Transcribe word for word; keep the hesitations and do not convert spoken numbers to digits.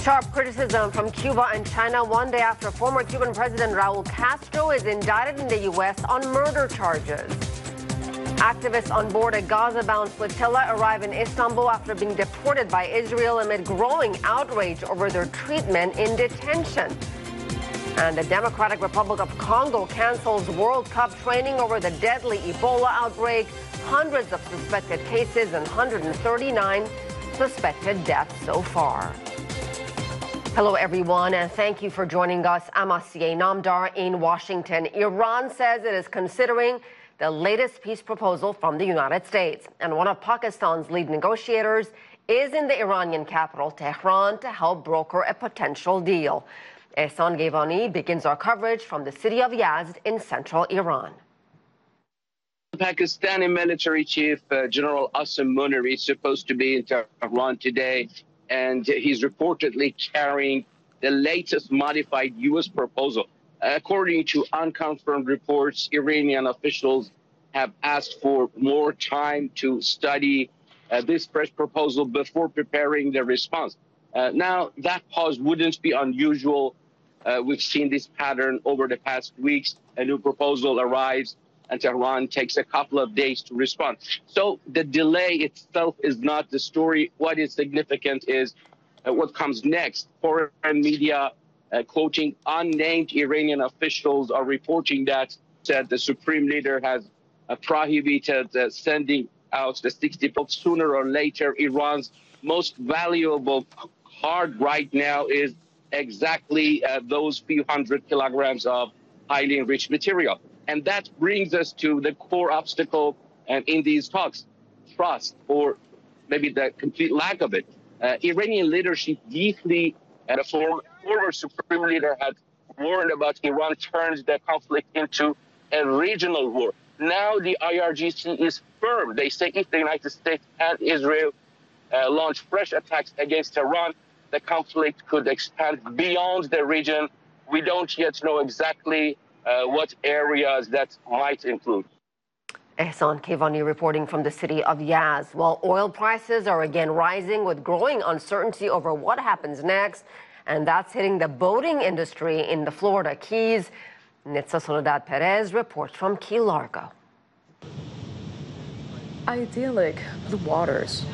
Sharp criticism from Cuba and China one day after former Cuban President Raul Castro is indicted in the U S on murder charges. Activists on board a Gaza-bound flotilla arrive in Istanbul after being deported by Israel amid growing outrage over their treatment in detention. And the Democratic Republic of Congo cancels World Cup training over the deadly Ebola outbreak. Hundreds of suspected cases and one hundred thirty-nine suspected deaths so far. Hello, everyone, and thank you for joining us. I'm Asiye Namdar in Washington. Iran says it is considering the latest peace proposal from the United States. And one of Pakistan's lead negotiators is in the Iranian capital, Tehran, to help broker a potential deal. Ehsan Gevani begins our coverage from the city of Yazd in central Iran. Pakistani military chief uh, General Asim Munir is supposed to be in Tehran today, and he's reportedly carrying the latest modified U S proposal. According to unconfirmed reports, Iranian officials have asked for more time to study uh, this fresh proposal before preparing the response. Uh, now, that pause wouldn't be unusual. Uh, we've seen this pattern over the past weeks. A new proposal arrives, and Tehran takes a couple of days to respond. So the delay itself is not the story. What is significant is uh, what comes next. Foreign media, uh, quoting unnamed Iranian officials, are reporting that said the supreme leader has uh, prohibited uh, sending out the sixty folks. Sooner or later, Iran's most valuable card right now is exactly uh, those few hundred kilograms of highly enriched material. And that brings us to the core obstacle uh, in these talks, trust, or maybe the complete lack of it. Uh, Iranian leadership deeply, and a former, former supreme leader had warned about Iran turns the conflict into a regional war. Now the I R G C is firm. They say if the United States and Israel uh, launch fresh attacks against Iran, the conflict could expand beyond the region. We don't yet know exactly Uh, what areas that might include. Ehsan Gevani reporting from the city of Yazd. Well, oil prices are again rising with growing uncertainty over what happens next, and that's hitting the boating industry in the Florida Keys. Nitza Soledad Perez reports from Key Largo. Idyllic blue waters,